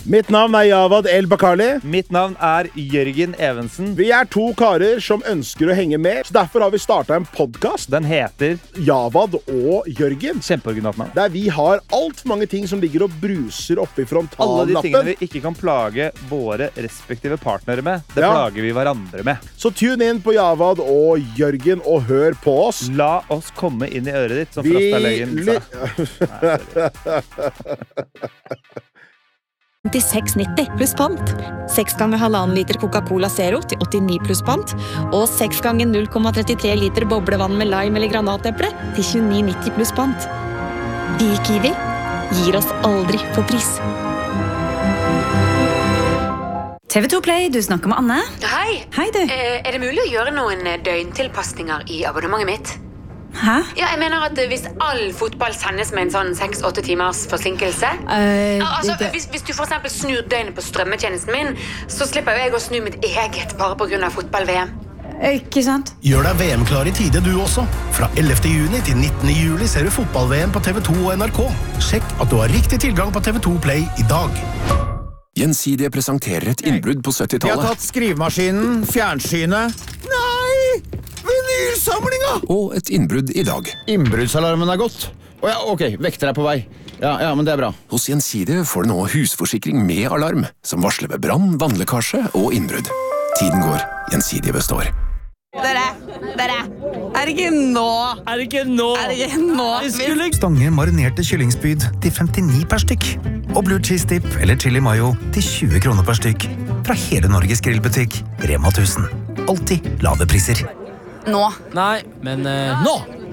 Mitt navn Javad El-Bakali. Mitt navn Jørgen Evensen. Vi 2 karer som ønsker å henge med, så derfor har vi startet en podcast. Den heter Javad og Jørgen. Kjempeoriginalt navn. Der vi har alt for mange ting som ligger og bruser oppi frontallappen. Alle de tingene vi ikke kan plage våre respektive partnere med, det plager vi hverandre med. Så tune inn på Javad og Jørgen og hør på oss. La oss komme inn i øret ditt, som Frastalegen sa. Til 6,90 pluss pant. 6 ganger 1,5 liter Coca-Cola Zero til 89 pluss pant. Og 6 ganger 0,33 liter boblevann med lime eller granateple til 29,90 pluss pant. Vi I Kiwi gir oss aldri for pris. TV2 Play, du snakker med Anne. Hei. Hei du. Det mulig å gjøre noen døgntilpasninger I abonnementet mitt? Hæ? Ja, jeg mener at hvis all fotball sendes med en sånn 6-8 timers forsinkelse hvis du for eksempel snur døgnet på strømmetjenesten min, så slipper jo jeg å snu mitt eget bare på grunn av fotball-VM. Ikke sant? Gjør deg VM-klar I tide du også. Fra 11. juni til 19. juli ser du fotball-VM på TV2 og NRK. Sjekk at du har riktig tilgang på TV2 Play I dag. Gjensidige presenterer et innbrudd på 70-tallet. Vi har tatt skrivemaskinen, fjernsynet. Nei! Vinylsamlinga! Og et innbrudd I dag. Innbruddsalarmen gått. Ok, vekter på vei. Ja, men det bra. Hos Gjensidige får du nå husforsikring med alarm, som varsler ved brann, vannlekkasje og innbrudd. Tiden går, Gjensidige består. Dere, det ikke nå? Stange marinerte kyllingspyd til 59 per stykk. Og blue cheese dip eller chili mayo til 20 kroner per stykk. Fra hele Norges grillbutikk, Rema 1000. Alltid lave priser. Nå. Nei, men nå!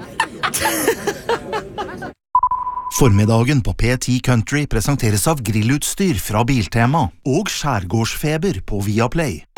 Formiddagen på P10 Country presenteres av grillutstyr fra Biltema og skjærgårdsfeber på Viaplay.